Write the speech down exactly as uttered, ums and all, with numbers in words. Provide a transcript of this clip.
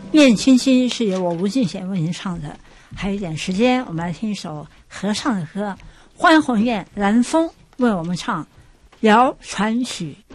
念青青是由我吴俊贤为您唱的，还有一点时间，我们来听一首合唱的歌，欢鸿雁蓝风为我们唱《谣传曲》。